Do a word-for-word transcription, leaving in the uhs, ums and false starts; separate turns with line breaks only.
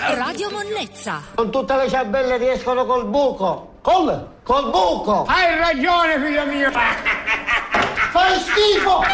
Radio Monnezza.
Non tutte le ciambelle riescono col buco. Col? Col buco.
Hai ragione, figlio mio.
Fai schifo.